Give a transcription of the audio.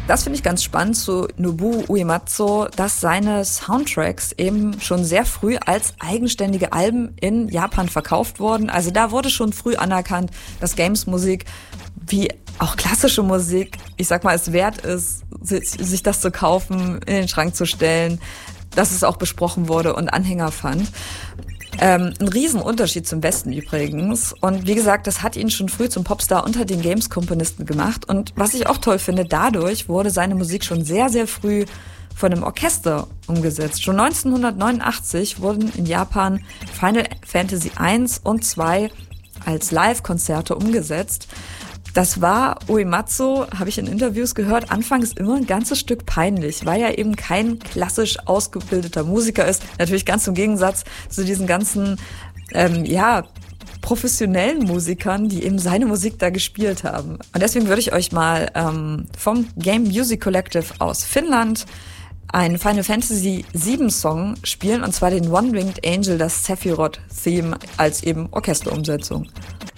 Das finde ich ganz spannend zu Nobuo Uematsu, dass seine Soundtracks eben schon sehr früh als eigenständige Alben in Japan verkauft wurden. Also da wurde schon früh anerkannt, dass Games-Musik wie auch klassische Musik, ich sag mal, es wert ist, sich das zu kaufen, in den Schrank zu stellen, dass es auch besprochen wurde und Anhänger fand. Ein Riesenunterschied zum Westen übrigens. Und wie gesagt, das hat ihn schon früh zum Popstar unter den Games-Komponisten gemacht. Und was ich auch toll finde, dadurch wurde seine Musik schon sehr, sehr früh von einem Orchester umgesetzt. Schon 1989 wurden in Japan Final Fantasy I und II als Live-Konzerte umgesetzt. Das war Uematsu, habe ich in Interviews gehört, anfangs immer ein ganzes Stück peinlich, weil er eben kein klassisch ausgebildeter Musiker ist. Natürlich ganz im Gegensatz zu diesen ganzen, professionellen Musikern, die eben seine Musik da gespielt haben. Und deswegen würde ich euch mal vom Game Music Collective aus Finnland einen Final Fantasy VII Song spielen, und zwar den One-Winged Angel, das Sephiroth-Theme als eben Orchesterumsetzung.